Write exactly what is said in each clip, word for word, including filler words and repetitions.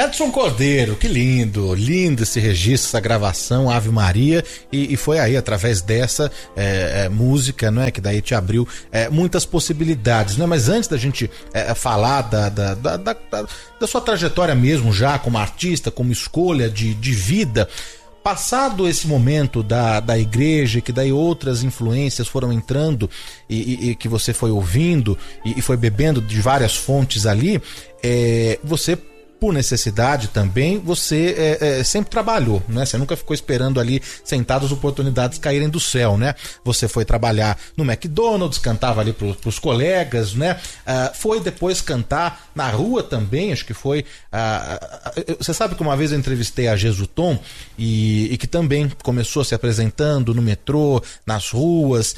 Edson Cordeiro, que lindo, lindo esse registro, essa gravação, Ave Maria, e, e foi aí, através dessa é, é, música, não é, que daí te abriu é, muitas possibilidades, né? Mas antes da gente é, falar da, da, da, da, da sua trajetória mesmo, já como artista, como escolha de, de vida, passado esse momento da, da igreja, que daí outras influências foram entrando e, e, e que você foi ouvindo e, e foi bebendo de várias fontes ali, é, você, por necessidade também, você é, é, sempre trabalhou, né? Você nunca ficou esperando ali sentado as oportunidades caírem do céu, né? Você foi trabalhar no McDonald's, cantava ali pros, pros colegas, né? Ah, foi depois cantar na rua também, acho que foi... Ah, você sabe que uma vez eu entrevistei a Jesutom e, e que também começou se apresentando no metrô, nas ruas,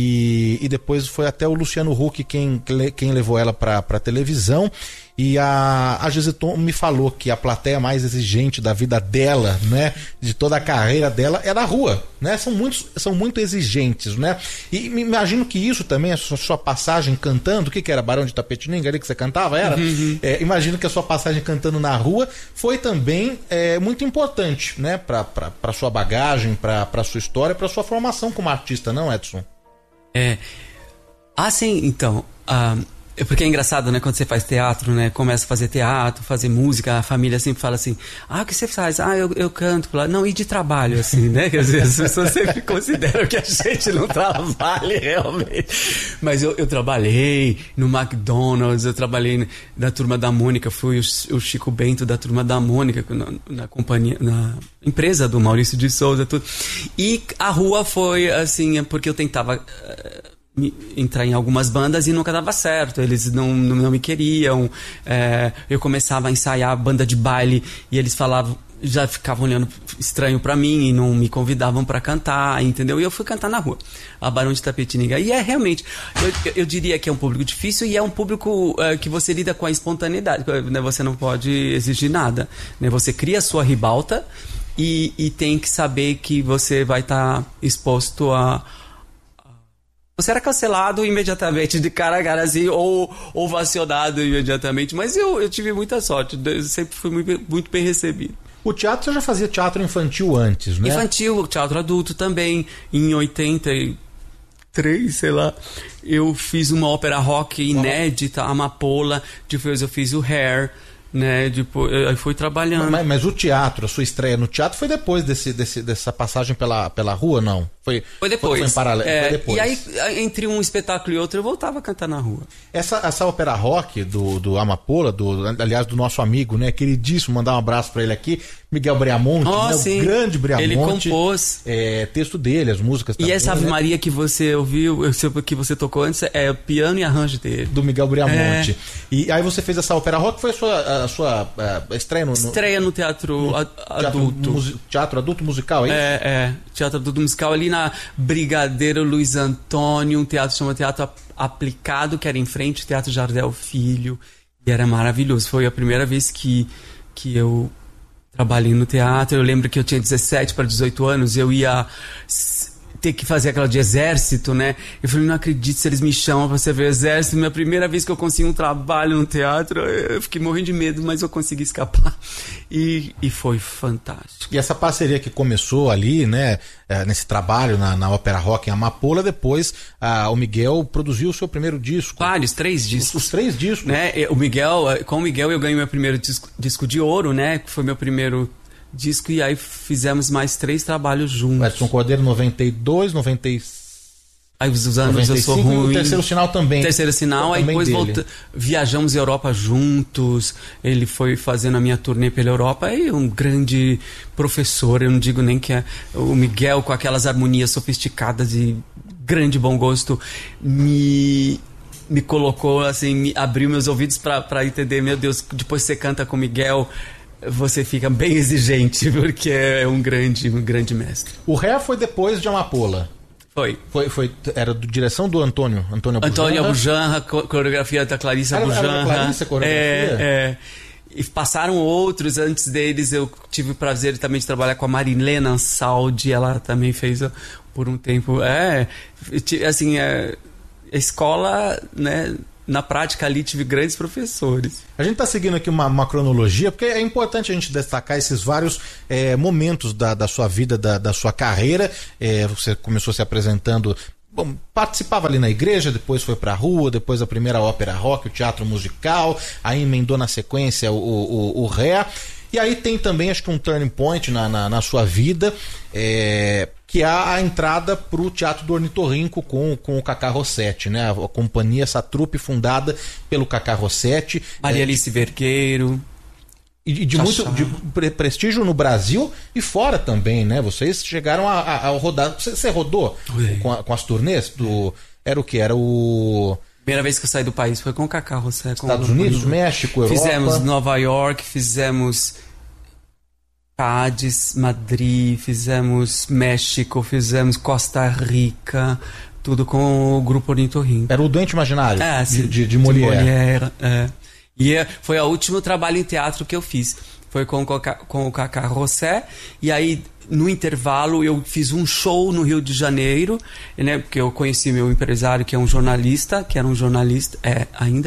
e, e depois foi até o Luciano Huck quem, quem levou ela pra, pra televisão. E a, a Jesutom me falou que a plateia mais exigente da vida dela, né, de toda a carreira dela, é na rua, né? São, muitos, são muito exigentes, né? E me imagino que isso também, a sua, sua passagem cantando, o que que era? Barão de Tapetininga ali que você cantava, era? Uhum. É, imagino que a sua passagem cantando na rua foi também é, muito importante, né? Pra, pra, pra sua bagagem, pra, pra sua história, pra sua formação como artista, não, Edson? É. Ah, sim, então... Uh... Porque é engraçado, né? Quando você faz teatro, né? Começa a fazer teatro, fazer música, a família sempre fala assim: ah, o que você faz? Ah, eu, eu canto. Não, e de trabalho, assim, né? Que às vezes as pessoas sempre consideram que a gente não trabalha realmente. Mas eu, eu trabalhei no McDonald's, eu trabalhei na Turma da Mônica, fui o, o Chico Bento da Turma da Mônica, na, na companhia, na empresa do Maurício de Souza, tudo. E a rua foi, assim, porque eu tentava... Uh, entrar em algumas bandas e nunca dava certo, eles não, não, não me queriam, é, eu começava a ensaiar banda de baile e eles falavam, já ficavam olhando estranho pra mim e não me convidavam pra cantar, entendeu? E eu fui cantar na rua, a Barão de Tapetininga, e é realmente, eu, eu diria que é um público difícil e é um público é, que você lida com a espontaneidade, né? Você não pode exigir nada, né? Você cria a sua ribalta e, e tem que saber que você vai estar tá exposto a você era cancelado imediatamente, de cara a cara, assim, ou ovacionado imediatamente. Mas eu, eu tive muita sorte, eu sempre fui muito, muito bem recebido. O teatro, você já fazia teatro infantil antes, né? Infantil, teatro adulto também. Em oitenta e três, sei lá, eu fiz uma ópera rock inédita, Amapola. Depois eu fiz o Hair, né? Depois eu fui trabalhando. Mas, mas o teatro, a sua estreia no teatro foi depois desse, desse, dessa passagem pela, pela rua, não? Foi, foi depois. Foi, foi em paralelo, é, foi depois. E aí, entre um espetáculo e outro, eu voltava a cantar na rua. Essa, essa ópera rock do, do Amapola, do, aliás, do nosso amigo, né, queridíssimo, mandar um abraço pra ele aqui, Miguel Briamonte, oh, né, o grande Briamonte. Ele compôs. É, texto dele, as músicas também. E essa Ave né? Maria que você ouviu, que você tocou antes, é o piano e arranjo dele. Do Miguel Briamonte. É. E aí você fez essa ópera rock, foi a sua, a sua a estreia no, no... Estreia no teatro no adulto. Teatro, musi, teatro adulto musical, é isso? É, é. Teatro adulto musical ali na Brigadeiro Luiz Antônio, um teatro chamado Teatro Aplicado, que era em frente ao Teatro Jardel Filho. E era maravilhoso. Foi a primeira vez que, que eu trabalhei no teatro. Eu lembro que eu tinha dezessete para dezoito anos, eu ia ter que fazer aquela de exército, né? Eu falei, não acredito se eles me chamam pra servir o exército. Minha primeira vez que eu consegui um trabalho no teatro, eu fiquei morrendo de medo, mas eu consegui escapar. E, e foi fantástico. E essa parceria que começou ali, né? Nesse trabalho na, na ópera rock em Amapola, depois ah, o Miguel produziu o seu primeiro disco. Vários, três discos. Os, os três discos. Né? O Miguel, com o Miguel eu ganhei meu primeiro disco, disco de ouro, né? Que foi meu primeiro disco, e aí fizemos mais três trabalhos juntos. Edson Cordeiro, noventa e dois, noventa e cinco. Aí os anos noventa e cinco, eu sou ruim. E o Terceiro Sinal também. Terceiro Sinal, aí depois volta, viajamos a Europa juntos. Ele foi fazendo a minha turnê pela Europa. E um grande professor, eu não digo nem que é o Miguel, com aquelas harmonias sofisticadas e grande bom gosto, me me colocou assim, me abriu meus ouvidos para entender, meu Deus, depois você canta com o Miguel, você fica bem exigente, porque é um grande, um grande mestre. O Ré foi depois de Amapola. Foi. Foi, foi. Era do, direção do Antônio. Antônio Abujanra. Antônio Abujanra, coreografia da Clarissa era, Abujanra. Era Clarissa, coreografia? É, é. E passaram outros, antes deles eu tive o prazer também de trabalhar com a Marilena Ansaldi, ela também fez por um tempo. É, assim, é, a escola, né, na prática ali tive grandes professores. A gente está seguindo aqui uma, uma cronologia, porque é importante a gente destacar esses vários é, momentos da, da sua vida, da, da sua carreira. É, você começou se apresentando, bom, participava ali na igreja, depois foi para a rua, depois a primeira ópera rock, o teatro musical, aí emendou na sequência o, o, o Ré. E aí tem também, acho que um turning point na, na, na sua vida, é, que é a entrada para o Teatro do Ornitorrinco com, com o Cacá Rossetti, né? A, a companhia, essa trupe fundada pelo Cacá Rossetti. Maria é, Alice Vergueiro. E de, de muito de pre prestígio no Brasil e fora também, né? Vocês chegaram a, a, a rodar... Você, você rodou com, a, com as turnês? Do, era o quê? Era o... Primeira vez que eu saí do país foi com o Cacá Rossetti. Estados Unidos, México, Europa. Fizemos Nova York, fizemos Cádiz, Madrid, fizemos México, fizemos Costa Rica, tudo com o grupo Ornitorrinco. Era o Doente Imaginário, é, de, de, de Molière. De Molière, é. E é, foi o último trabalho em teatro que eu fiz. Foi com, com o Cacá Rossetti. E aí, no intervalo, eu fiz um show no Rio de Janeiro, né? Porque eu conheci meu empresário, que é um jornalista, que era um jornalista, é, ainda.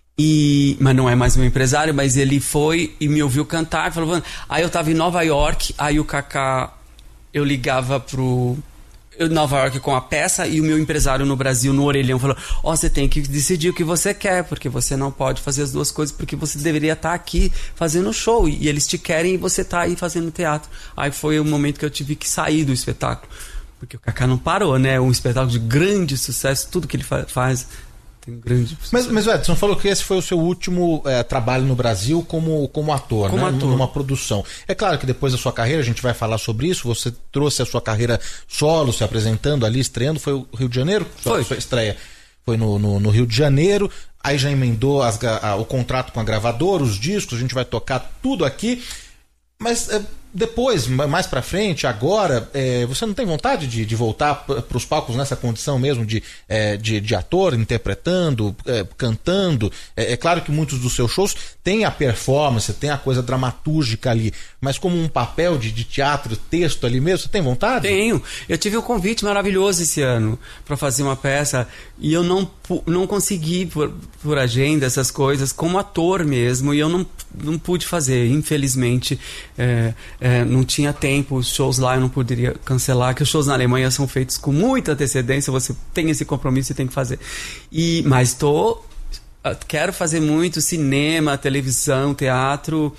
E, mas não é mais meu empresário, mas ele foi e me ouviu cantar. Falou, aí eu tava em Nova York, aí o Cacá, eu ligava pro... Eu, Nova York com a peça, e o meu empresário no Brasil, no orelhão, falou, ó, oh, você tem que decidir o que você quer, porque você não pode fazer as duas coisas, porque você deveria estar aqui fazendo show, e eles te querem e você tá aí fazendo teatro. Aí foi o momento que eu tive que sair do espetáculo, porque o Cacá não parou, né? Um espetáculo de grande sucesso, tudo que ele fa faz tem um grande sucesso. Mas, mas Edson, falou que esse foi o seu último é, trabalho no Brasil como, como ator, como né? ator. Numa produção. É claro que depois da sua carreira, a gente vai falar sobre isso, você trouxe a sua carreira solo, se apresentando ali, estreando, foi o Rio de Janeiro? Foi. Sua, sua estreia foi no, no, no Rio de Janeiro, aí já emendou as, a, o contrato com a gravadora, os discos, a gente vai tocar tudo aqui, mas... É, depois, mais pra frente, agora, é, você não tem vontade de, de voltar para os palcos nessa condição mesmo de, é, de, de ator, interpretando, é, cantando? É, é claro que muitos dos seus shows têm a performance, tem a coisa dramatúrgica ali, mas como um papel de, de teatro, texto ali mesmo, você tem vontade? Tenho. Eu tive um convite maravilhoso esse ano para fazer uma peça e eu não, não consegui, por, por agenda, essas coisas, como ator mesmo, e eu não, não pude fazer, infelizmente. É, É, não tinha tempo, os shows lá eu não poderia cancelar, que os shows na Alemanha são feitos com muita antecedência, você tem esse compromisso e tem que fazer. E, mas tô, quero fazer muito cinema, televisão, teatro,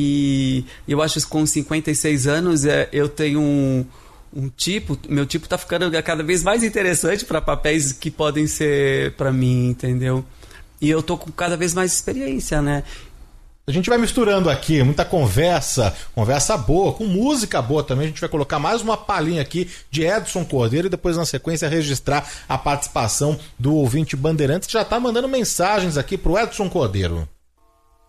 e eu acho que com cinquenta e seis anos é, eu tenho um, um tipo, meu tipo tá ficando cada vez mais interessante para papéis que podem ser para mim, entendeu? E eu tô com cada vez mais experiência, né? A gente vai misturando aqui, muita conversa, conversa boa, com música boa também. A gente vai colocar mais uma palhinha aqui de Edson Cordeiro e depois, na sequência, registrar a participação do ouvinte Bandeirantes, que já está mandando mensagens aqui pro Edson Cordeiro.